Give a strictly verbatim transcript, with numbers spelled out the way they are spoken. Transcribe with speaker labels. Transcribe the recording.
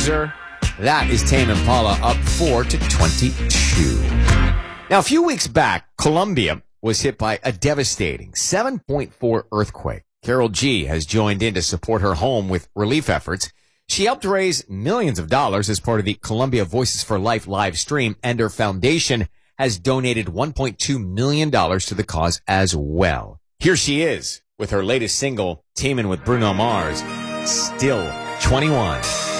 Speaker 1: loser. That is Tame Impala up four to twenty-two. Now, a few weeks back, Colombia was hit by a devastating seven point four earthquake. Carol G has joined in to support her home with relief efforts. She helped raise millions of dollars as part of the Colombia Voices for Life live stream, and her foundation has donated one point two million dollars to the cause as well. Here she is with her latest single, teaming with Bruno Mars, Still twenty-one.